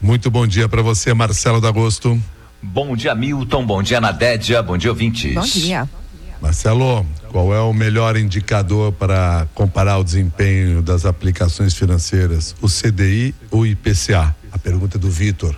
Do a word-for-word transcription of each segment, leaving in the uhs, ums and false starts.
Muito bom dia para você, Marcelo D'Agosto. Bom dia, Milton. Bom dia, Nadédia. Bom dia, ouvintes. Bom dia. Marcelo, qual é o melhor indicador para comparar o desempenho das aplicações financeiras? O C D I ou o I P C A? A pergunta é do Vitor.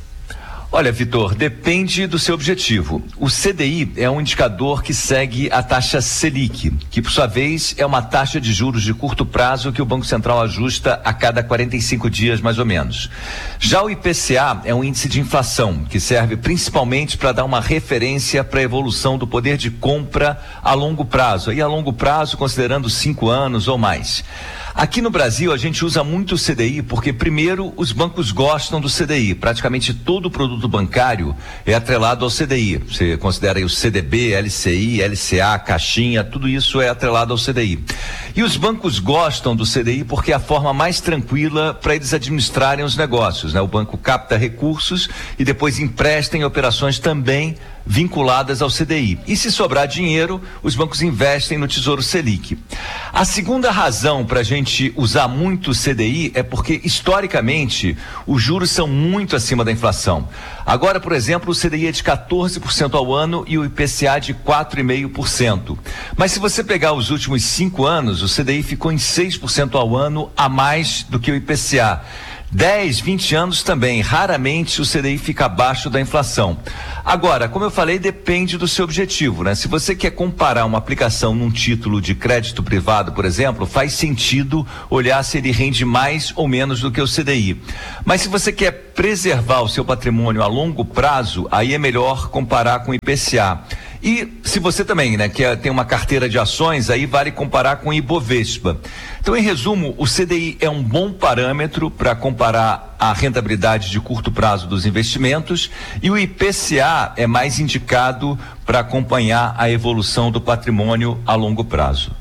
Olha, Vitor, depende do seu objetivo. O C D I é um indicador que segue a taxa Selic, que por sua vez é uma taxa de juros de curto prazo que o Banco Central ajusta a cada quarenta e cinco dias, mais ou menos. Já o I P C A é um índice de inflação, que serve principalmente para dar uma referência para a evolução do poder de compra a longo prazo, e a longo prazo considerando cinco anos ou mais. Aqui no Brasil a gente usa muito o C D I porque primeiro os bancos gostam do C D I, praticamente todo o produto bancário é atrelado ao C D I, você considera aí o C D B, L C I, L C A, caixinha, tudo isso é atrelado ao C D I. E os bancos gostam do C D I porque é a forma mais tranquila para eles administrarem os negócios, né? O banco capta recursos e depois empresta em operações também vinculadas ao C D I. E se sobrar dinheiro, os bancos investem no Tesouro Selic. A segunda razão para a gente usar muito o C D I é porque, historicamente, os juros são muito acima da inflação. Agora, por exemplo, o C D I é de quatorze por cento ao ano e o I P C A de quatro vírgula cinco por cento. Mas se você pegar os últimos cinco anos, o C D I ficou em seis por cento ao ano a mais do que o I P C A. dez, vinte anos também, raramente o C D I fica abaixo da inflação. Agora, como eu falei, depende do seu objetivo, né? Se você quer comparar uma aplicação num título de crédito privado, por exemplo, faz sentido olhar se ele rende mais ou menos do que o C D I. Mas se você quer preservar o seu patrimônio a longo prazo, aí é melhor comparar com o I P C A. E se você também, né, quer ter uma carteira de ações, aí vale comparar com o Ibovespa. Então, em resumo, o C D I é um bom parâmetro para comparar a rentabilidade de curto prazo dos investimentos e o I P C A é mais indicado para acompanhar a evolução do patrimônio a longo prazo.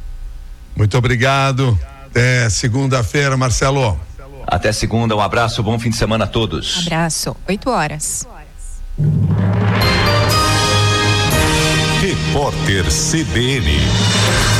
Muito obrigado. Até segunda-feira, Marcelo. Até segunda, um abraço, bom fim de semana a todos. Abraço, oito horas. Repórter C B N.